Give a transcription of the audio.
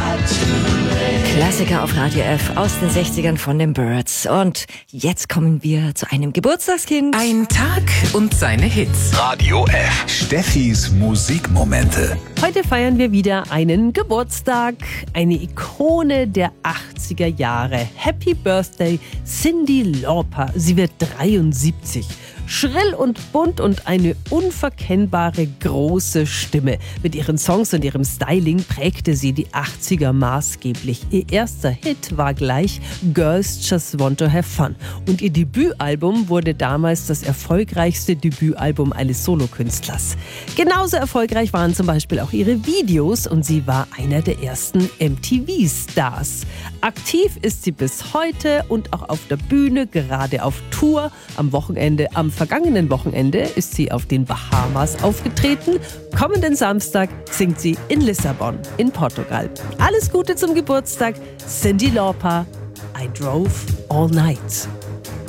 Klassiker auf Radio F aus den 60ern von den Byrds. Und jetzt kommen wir zu einem Geburtstagskind. Ein Tag und seine Hits. Radio F. Steffis Musikmomente. Heute feiern wir wieder einen Geburtstag. Eine Ikone der 80er Jahre. Happy Birthday, Cyndi Lauper. Sie wird 73. Schrill und bunt und eine unverkennbare große Stimme. Mit ihren Songs und ihrem Styling prägte sie die 80er maßgeblich. Ihr erster Hit war gleich Girls Just Want to Have Fun. Und ihr Debütalbum wurde damals das erfolgreichste Debütalbum eines Solokünstlers. Genauso erfolgreich waren zum Beispiel auch ihre Videos und sie war einer der ersten MTV-Stars. Aktiv ist sie bis heute und auch auf der Bühne, gerade auf Tour. Am vergangenen Wochenende ist sie auf den Bahamas aufgetreten. Kommenden Samstag singt sie in Lissabon in Portugal. Alles Gute zum Geburtstag, Cyndi Lauper. I Drove All Night.